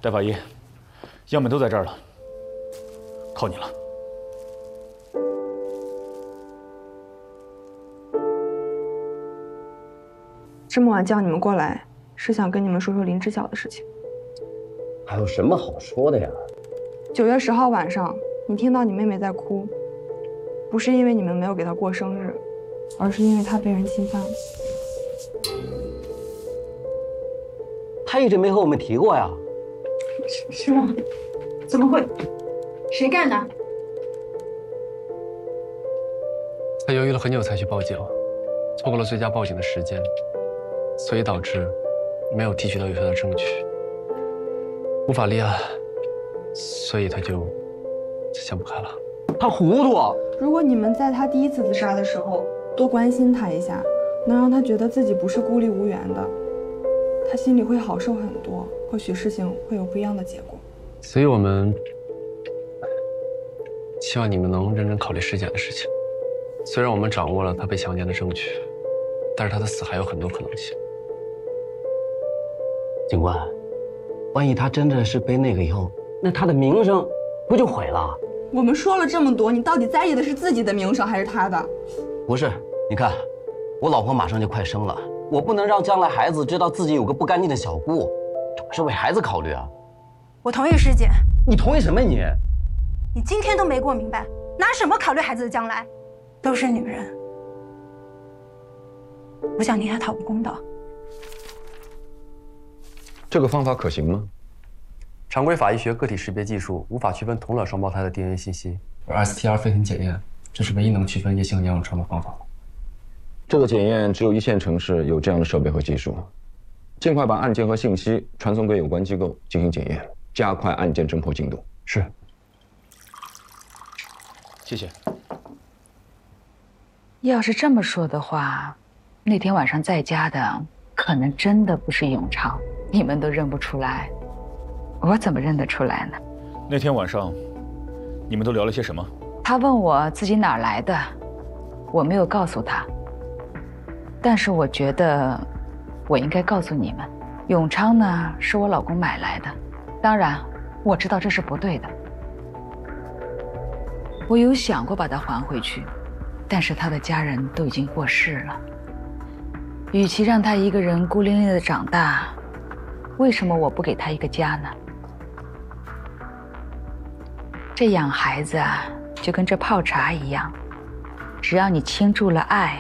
戴法医，样本都在这儿了，靠你了。 这么晚叫你们过来，是想跟你们说说林知晓的事情。 还有什么好说的呀 9月10号晚上，你听到你妹妹在哭，不是因为你们没有给她过生日，而是因为她被人侵犯了。 他一直没和我们提过呀。 是吗？怎么会？谁干的？ 他犹豫了很久才去报警，错过了最佳报警的时间，所以导致没有提取到有效的证据，无法立案，所以他就想不开了。 他糊涂。 如果你们在她第1次自杀的时候多关心她一下，能让她觉得自己不是孤立无援的，她心里会好受很多，或许事情会有不一样的结果。 所以我们希望你们能认真考虑尸检的事情。虽然我们掌握了他被强奸的证据，但是他的死还有很多可能性。 警官，万一他真的是被那个以后，那他的名声不就毁了？ 我们说了这么多，你到底在意的是自己的名声还是他的？ 不是，你看，我老婆马上就快生了，我不能让将来孩子知道自己有个不干净的小姑，这是为孩子考虑啊。 我同意尸检。 你同意什么你？ 你今天都没给我明白，拿什么考虑孩子的将来？都是女人，我想替她讨个公道。 这个方法可行吗？ 常规法医学个体识别技术无法区分同卵双胞胎的 DNA 信息，而 STR 沸腾检验，这是唯一能区分夜性和阳双的方法。 这个检验只有1线城市有这样的设备和技术。尽快把案件和信息传送给有关机构进行检验，加快案件侦破进度。 是。 谢谢。 要是这么说的话，那天晚上在家的可能真的不是永昌，你们都认不出来，我怎么认得出来呢？ 那天晚上，你们都聊了些什么？ 他问我自己哪儿来的，我没有告诉他。但是我觉得，我应该告诉你们，永昌呢是我老公买来的，当然我知道这是不对的。我有想过把它还回去，但是他的家人都已经过世了。与其让他一个人孤零零的长大，为什么我不给他一个家呢？这养孩子啊，就跟这泡茶一样，只要你倾注了爱，